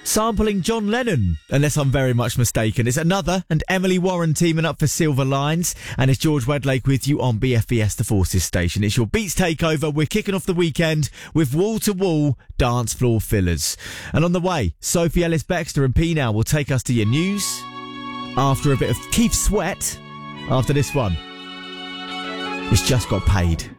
sampling John Lennon, unless I'm very much mistaken. It's Another and Emily Warren teaming up for Silver Lines, and it's George Wedlake with you on BFBS The Forces station. It's your Beats Takeover. We're kicking off the weekend with wall-to-wall dance floor fillers. And on the way, Sophie Ellis-Bextor and P Now will take us to your news after a bit of Keith Sweat after this one. It's Just Got Paid.